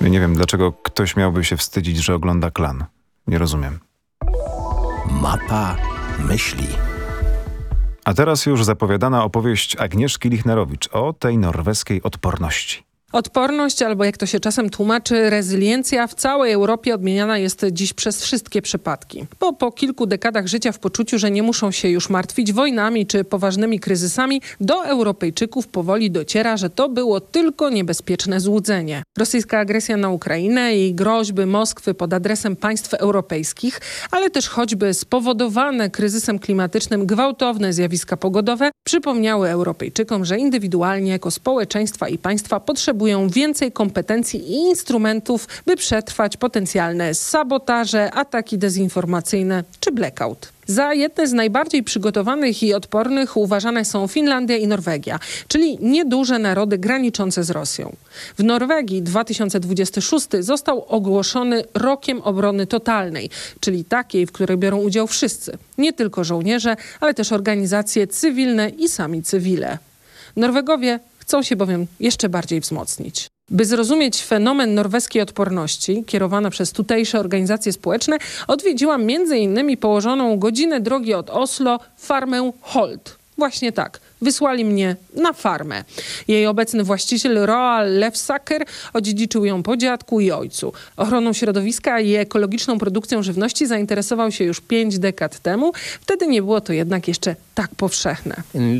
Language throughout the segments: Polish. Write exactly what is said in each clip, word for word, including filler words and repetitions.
Ja nie wiem, dlaczego ktoś miałby się wstydzić, że ogląda Klan. Nie rozumiem. Mapa myśli. A teraz już zapowiadana opowieść Agnieszki Lichnerowicz o tej norweskiej odporności. Odporność, albo jak to się czasem tłumaczy, rezyliencja w całej Europie odmieniana jest dziś przez wszystkie przypadki. Bo po kilku dekadach życia w poczuciu, że nie muszą się już martwić wojnami czy poważnymi kryzysami, do Europejczyków powoli dociera, że to było tylko niebezpieczne złudzenie. Rosyjska agresja na Ukrainę i groźby Moskwy pod adresem państw europejskich, ale też choćby spowodowane kryzysem klimatycznym gwałtowne zjawiska pogodowe przypomniały Europejczykom, że indywidualnie jako społeczeństwa i państwa potrzebują więcej kompetencji i instrumentów, by przetrwać potencjalne sabotaże, ataki dezinformacyjne czy blackout. Za jedne z najbardziej przygotowanych i odpornych uważane są Finlandia i Norwegia, czyli nieduże narody graniczące z Rosją. W Norwegii dwa tysiące dwudziesty szósty został ogłoszony rokiem obrony totalnej, czyli takiej, w której biorą udział wszyscy, nie tylko żołnierze, ale też organizacje cywilne i sami cywile. Norwegowie chcą się bowiem jeszcze bardziej wzmocnić. By zrozumieć fenomen norweskiej odporności, kierowana przez tutejsze organizacje społeczne, odwiedziłam między innymi położoną godzinę drogi od Oslo farmę Holt. Właśnie tak. Wysłali mnie na farmę. Jej obecny właściciel Roald Lefsaker odziedziczył ją po dziadku i ojcu. Ochroną środowiska i ekologiczną produkcją żywności zainteresował się już pięć dekad temu. Wtedy nie było to jednak jeszcze tak powszechne.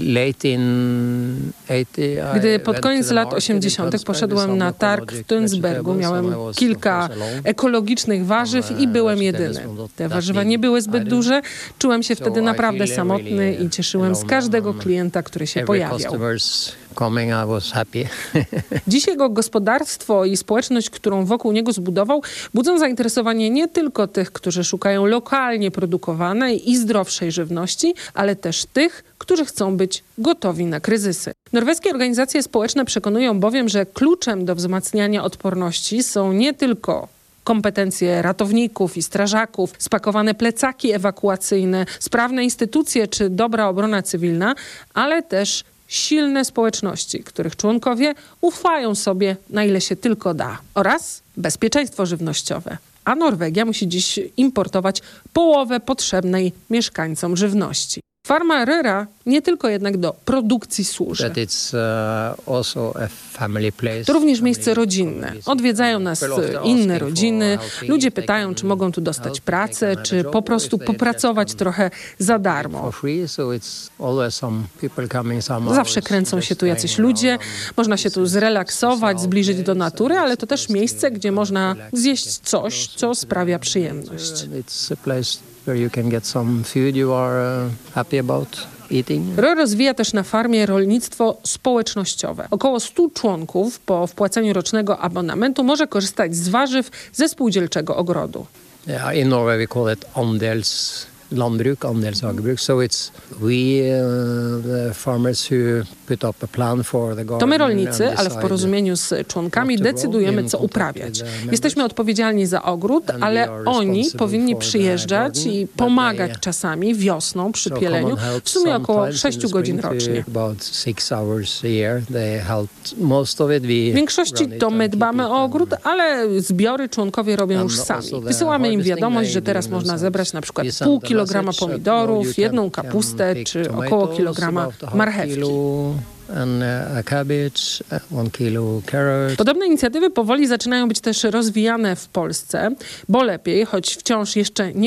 Gdy pod koniec lat osiemdziesiątych poszedłem na targ w Tønsbergu, miałem kilka ekologicznych warzyw i byłem jedyny. Te warzywa nie były zbyt duże. Czułem się wtedy naprawdę samotny i cieszyłem z każdego klienta, który się pojawiał. Dziś jego gospodarstwo i społeczność, którą wokół niego zbudował, budzą zainteresowanie nie tylko tych, którzy szukają lokalnie produkowanej i zdrowszej żywności, ale też tych, którzy chcą być gotowi na kryzysy. Norweskie organizacje społeczne przekonują bowiem, że kluczem do wzmacniania odporności są nie tylko kompetencje ratowników i strażaków, spakowane plecaki ewakuacyjne, sprawne instytucje czy dobra obrona cywilna, ale też silne społeczności, których członkowie ufają sobie, na ile się tylko da, oraz bezpieczeństwo żywnościowe. A Norwegia musi dziś importować połowę potrzebnej mieszkańcom żywności. Farma Røra nie tylko jednak do produkcji służy. To również miejsce rodzinne. Odwiedzają nas inne rodziny. Ludzie pytają, czy mogą tu dostać pracę, czy po prostu popracować trochę za darmo. Zawsze kręcą się tu jacyś ludzie. Można się tu zrelaksować, zbliżyć do natury, ale to też miejsce, gdzie można zjeść coś, co sprawia przyjemność. Røra rozwija też na farmie rolnictwo społecznościowe. Około stu członków po wpłaceniu rocznego abonamentu może korzystać z warzyw ze spółdzielczego ogrodu. Yeah, in Norway we call it andels landbruk, andelshagebruk. So it's we uh, the farmers who put up a plan for the garden. To my rolnicy, ale w porozumieniu z członkami decydujemy, co uprawiać. Jesteśmy odpowiedzialni za ogród, ale oni powinni przyjeżdżać i pomagać czasami wiosną przy pieleniu, w sumie około sześciu godzin rocznie. W większości to my dbamy o ogród, ale zbiory członkowie robią już sami. Wysyłamy im wiadomość, że teraz można zebrać na przykład pół kilograma pomidorów, jedną kapustę czy około kilograma marchewki. Podobne inicjatywy powoli zaczynają być też rozwijane w Polsce, bo lepiej, choć wciąż jeszcze nie